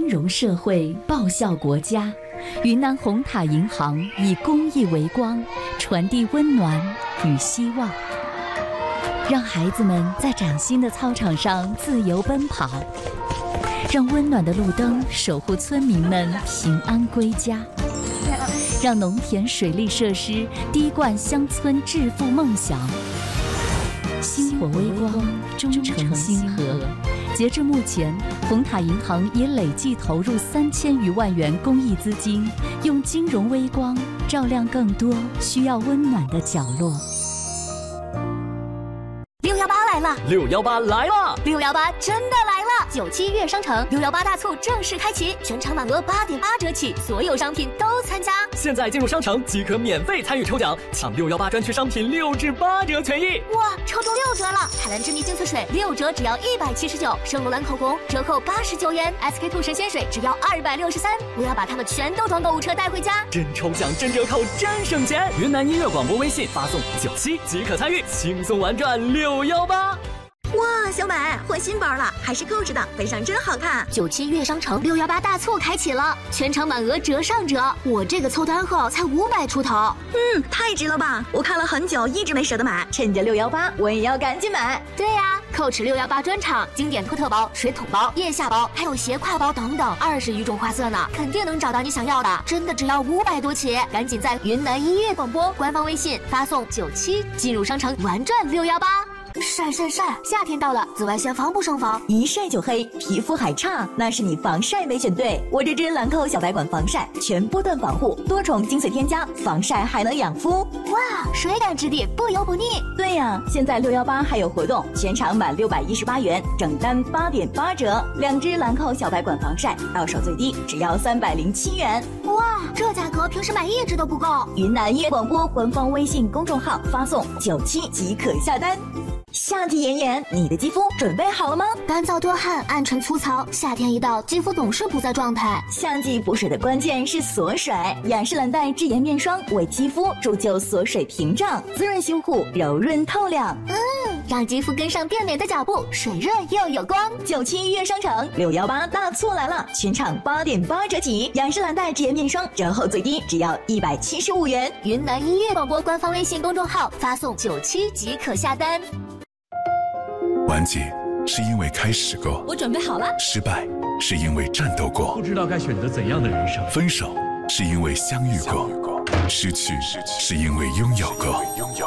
金融社会报效国家，云南红塔银行以公益为光，传递温暖与希望，让孩子们在崭新的操场上自由奔跑，让温暖的路灯守护村民们平安归家，让农田水利设施滴灌乡村致富梦想。星火微光，终成星河。截至目前，红塔银行已累计投入3000余万元公益资金，用金融微光照亮更多需要温暖的角落。 618来了 ，618来了 ，618真的来了！97月商城618大促正式开启，全场满额8.8折起，所有商品都参加。 现在进入商城即可免费参与抽奖，抢618专区商品6至8折权益。 哇，抽中6折了！海蓝之谜净色水6折只要179，圣罗兰口红折扣89元，SK2神仙水只要263。我要把它们全都装购物车带回家。 真抽奖，真折扣，真省钱！云南音乐广播微信发送97即可参与，轻松玩转618。 哇，小美换新包了，还是购置的，背上真好看。 97月商城618大促开启了，全场满额折上折，我这个凑单后才500出头。 太值了吧！我看了很久，一直没舍得买，趁着618，我也要赶紧买。 对呀，Coach 618专场，经典托特包、水桶包、腋下包，还有斜挎包等等，20余种花色呢，肯定能找到你想要的。真的只要500多起，赶紧在云南音乐广播官方微信发送97，进入商城玩转618。晒，夏天到了，紫外线防不胜防， 一晒就黑，皮肤还差，那是你防晒没选对。我这支兰蔻小白管防晒，全波段防护，多重精粹添加，防晒还能养肤。 哇，水感质地，不油不腻。 对呀，现在618还有活动，全场满618元，整单8.8折，2支兰蔻小白管防晒，到手最低只要307元。 哇，这价格平时买1支都不够。 云南音乐广播官方微信公众号发送97即可下单。夏季炎炎，你的肌肤准备好了吗？ 干燥多汗，暗沉粗糙，夏天一到，肌肤总是不在状态。 夏季补水的关键是锁水，雅诗兰黛智妍面霜为肌肤铸就锁水屏障，滋润修护，柔润透亮。 让肌肤跟上变美的脚步，水润又有光。 97月商城618大促来了，全场8.8折起，雅诗兰黛智妍面霜折后最低只要175元。 云南音乐广播官方微信公众号发送97即可下单。 完结是因为开始过， 我准备好了。 失败是因为战斗过， 不知道该选择怎样的人生。 分手是因为相遇过，失去是因为拥有过。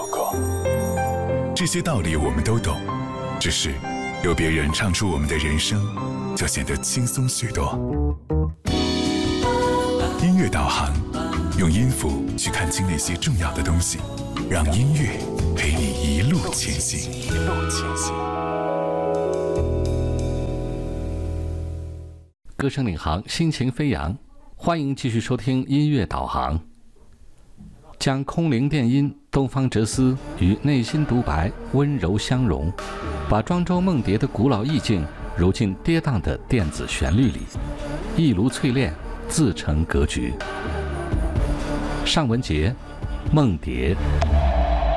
这些道理我们都懂，只是有别人唱出我们的人生，就显得轻松许多。音乐导航，用音符去看清那些重要的东西，让音乐陪你一路前行。 歌声领航，心情飞扬，欢迎继续收听音乐导航。将空灵电音、东方哲思与内心独白温柔相融，把庄周梦蝶的古老意境揉进跌宕的电子旋律里，一炉淬炼，自成格局。尚雯婕，梦蝶。